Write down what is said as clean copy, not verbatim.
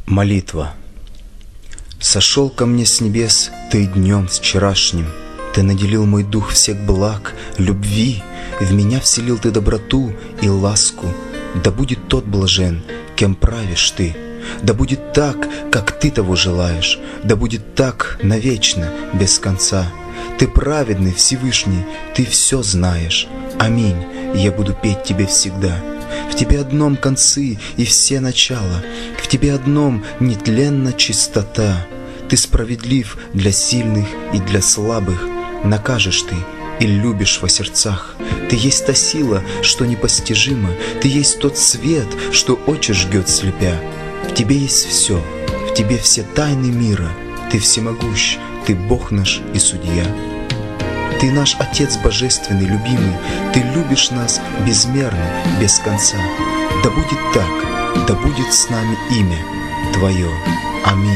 Молитва. Сошел ко мне с небес Ты днем вчерашним, Ты наделил мой дух всех благ, любви, в меня вселил Ты доброту и ласку. Да будет тот блажен, кем правишь Ты, да будет так, как Ты того желаешь, да будет так навечно, без конца. Ты праведный, Всевышний, Ты все знаешь. Аминь, я буду петь Тебе всегда. В Тебе одном концы и все начала, в Тебе одном нетленна чистота. Ты справедлив для сильных и для слабых, накажешь Ты и любишь во сердцах. Ты есть та сила, что непостижима, Ты есть тот свет, что очи жгет слепя. В Тебе есть все, в Тебе все тайны мира, Ты всемогущ, Ты Бог наш и судья. Ты наш Отец Божественный, любимый, Ты любишь нас безмерно, без конца. Да будет так, да будет с нами имя Твое. Аминь.